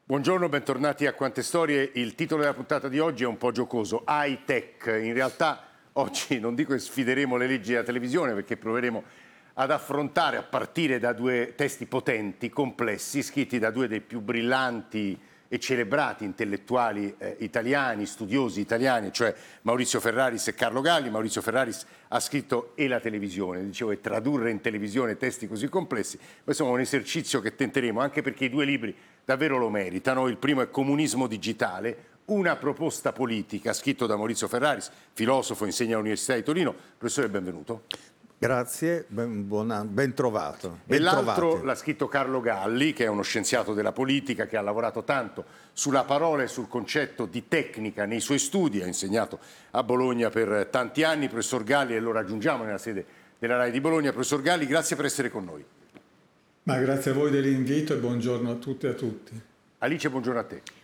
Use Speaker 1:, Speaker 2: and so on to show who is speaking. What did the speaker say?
Speaker 1: Buongiorno, bentornati a Quante Storie. Il titolo della puntata di oggi è un po' giocoso, High Tech. In realtà oggi non dico che sfideremo le leggi della televisione, perché proveremo ad affrontare, a partire da due testi potenti, complessi, scritti da due dei più brillanti e celebrati intellettuali italiani, studiosi italiani, cioè Maurizio Ferraris e Carlo Galli. Maurizio Ferraris ha scritto E la televisione, dicevo, e tradurre in televisione testi così complessi. Questo è un esercizio che tenteremo, anche perché i due libri davvero lo meritano. Il primo è Comunismo digitale, una proposta politica, scritto da Maurizio Ferraris, filosofo, insegna all'Università di Torino. Professore, benvenuto.
Speaker 2: Grazie, ben trovato.
Speaker 1: E l'altro l'ha scritto Carlo Galli, che è uno scienziato della politica, che ha lavorato tanto sulla parola e sul concetto di tecnica nei suoi studi, ha insegnato a Bologna per tanti anni. Professor Galli, e lo raggiungiamo nella sede della RAI di Bologna. Professor Galli, grazie per essere con noi.
Speaker 3: Ma grazie a voi dell'invito e buongiorno a tutte e a tutti.
Speaker 1: Alice, buongiorno a te.